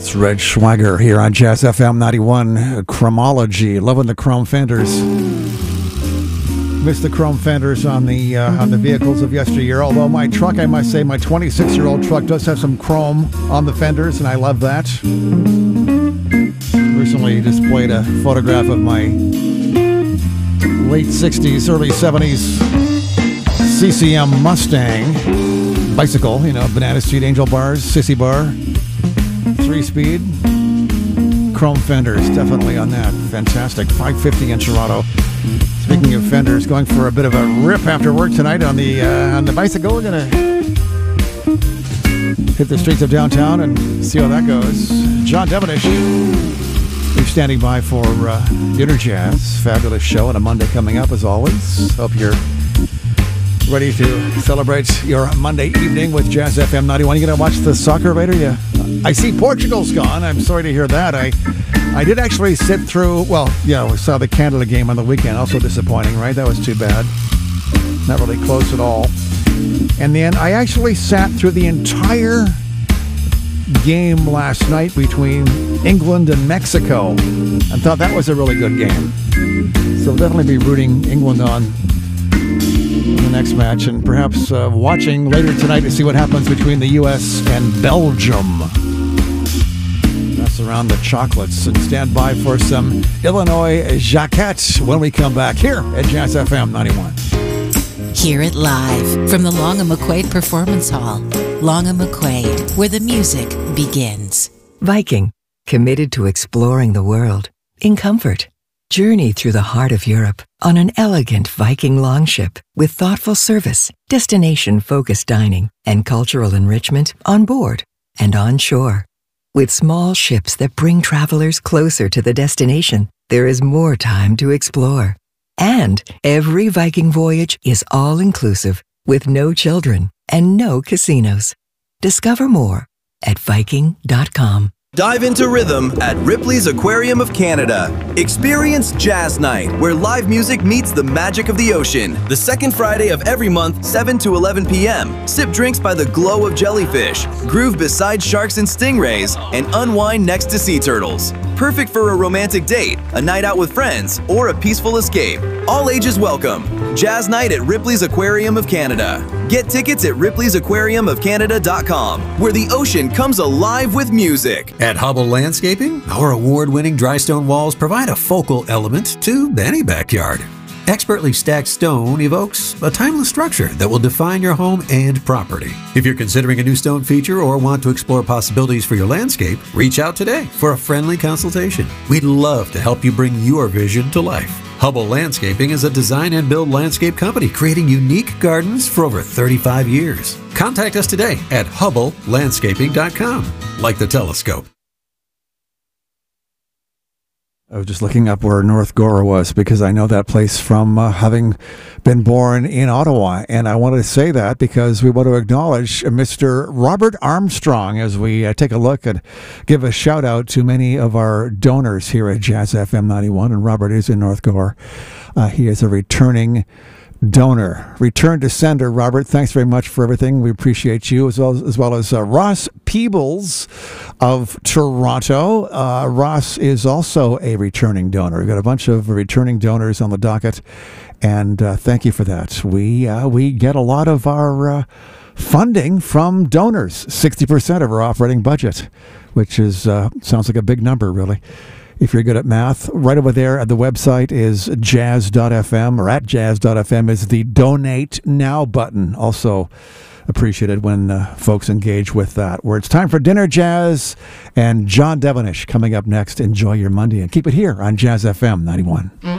It's Red Schwager here on Jazz FM 91. Chromology, loving the chrome fenders. Missed the chrome fenders on the vehicles of yesteryear. Although my truck, I must say, my 26-year-old truck does have some chrome on the fenders, and I love that. Recently displayed a photograph of my late 60s, early 70s CCM Mustang bicycle. You know, banana seat, angel bars, sissy bar, 3-speed. Chrome fenders, definitely on that. Fantastic. 550 in Toronto. Speaking of fenders, going for a bit of a rip after work tonight on the bicycle. We're going to hit the streets of downtown and see how that goes. John Devonish, we're standing by for Dinner Jazz. Fabulous show on a Monday coming up, as always. Hope you're ready to celebrate your Monday evening with Jazz FM 91. You going to watch the soccer later? Yeah. I see Portugal's gone. I'm sorry to hear that. I did actually sit through, well, yeah, we saw the Canada game on the weekend. Also disappointing, right? That was too bad. Not really close at all. And then I actually sat through the entire game last night between England and Mexico and thought that was a really good game. So I'll definitely be rooting England on in the next match, and perhaps watching later tonight to see what happens between the U.S. and Belgium. That's around the chocolates, and stand by for some Illinois Jacquette when we come back here at Jazz FM 91. Hear it live from the Long and McQuaid Performance Hall. Long and McQuaid, where the music begins. Viking, committed to exploring the world in comfort. Journey through the heart of Europe on an elegant Viking longship with thoughtful service, destination-focused dining, and cultural enrichment on board and on shore. With small ships that bring travelers closer to the destination, there is more time to explore. And every Viking voyage is all-inclusive with no children and no casinos. Discover more at Viking.com. Dive into rhythm at Ripley's Aquarium of Canada. Experience Jazz Night, where live music meets the magic of the ocean. The second Friday of every month, 7 to 11 p.m. Sip drinks by the glow of jellyfish, groove beside sharks and stingrays, and unwind next to sea turtles. Perfect for a romantic date, a night out with friends, or a peaceful escape. All ages welcome. Jazz Night at Ripley's Aquarium of Canada. Get tickets at ripleysAquariumofcanada.com, where the ocean comes alive with music. At Hubble Landscaping, our award-winning dry stone walls provide a focal element to any backyard. Expertly stacked stone evokes a timeless structure that will define your home and property. If you're considering a new stone feature or want to explore possibilities for your landscape, reach out today for a friendly consultation. We'd love to help you bring your vision to life. Hubble Landscaping is a design and build landscape company creating unique gardens for over 35 years. Contact us today at HubbleLandscaping.com, like the telescope. I was just looking up where North Gora was because I know that place from having been born in Ottawa. And I wanted to say that because we want to acknowledge Mr. Robert Armstrong as we take a look and give a shout out to many of our donors here at Jazz FM 91. And Robert is in North Gora. He is a returning donor. Return to sender, Robert. Thanks very much for everything. We appreciate you, as well as Ross Peebles of Toronto. Ross is also a returning donor. We've got a bunch of returning donors on the docket, and thank you for that. We get a lot of our funding from donors, 60% of our operating budget, which is sounds like a big number, really. If you're good at math, right over there at the website is jazz.fm, or at jazz.fm is the Donate Now button. Also appreciated when folks engage with that. Where it's time for Dinner Jazz and John Devonish coming up next. Enjoy your Monday and keep it here on Jazz FM 91.